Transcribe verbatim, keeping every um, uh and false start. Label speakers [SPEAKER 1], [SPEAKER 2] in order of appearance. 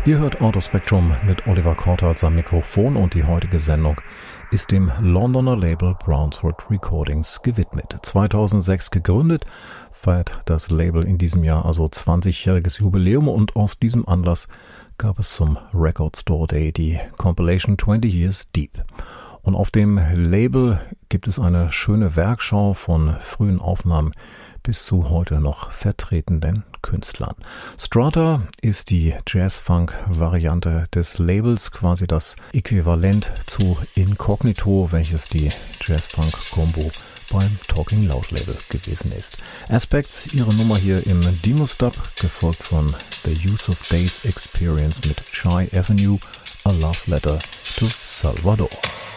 [SPEAKER 1] Ihr hört Auto Spectrum mit Oliver Kortharz am Mikrofon und die heutige Sendung ist dem Londoner Label Brownswood Recordings gewidmet. zweitausendsechs gegründet, feiert das Label in diesem Jahr also zwanzigjähriges Jubiläum und aus diesem Anlass gab es zum Record Store Day die Compilation zwanzig Years Deep. Und auf dem Label gibt es eine schöne Werkschau von frühen Aufnahmen bis zu heute noch vertretenen Künstlern. Strata ist die Jazz-Funk-Variante des Labels, quasi das Äquivalent zu Incognito, welches die Jazz-Funk-Kombo beim Talking Loud Label gewesen ist. Aspects, ihre Nummer hier im Demo-Stub, gefolgt von The Use of Days Experience mit Shy Avenue, A Love Letter to Salvador.